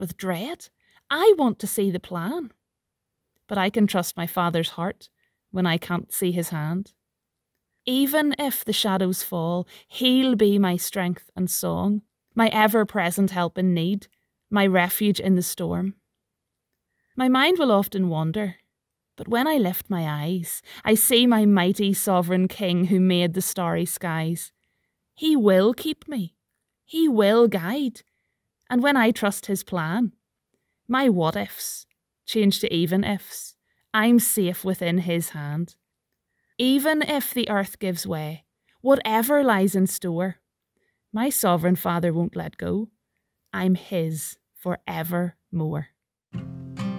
with dread. I want to see the plan. But I can trust my Father's heart when I can't see his hand. Even if the shadows fall, he'll be my strength and song, my ever-present help in need, my refuge in the storm. My mind will often wander, but when I lift my eyes, I see my mighty sovereign King who made the starry skies. He will keep me. He will guide. And when I trust his plan, my what-ifs change to even-ifs. I'm safe within his hand. Even if the earth gives way, whatever lies in store, my sovereign Father won't let go. I'm his forevermore.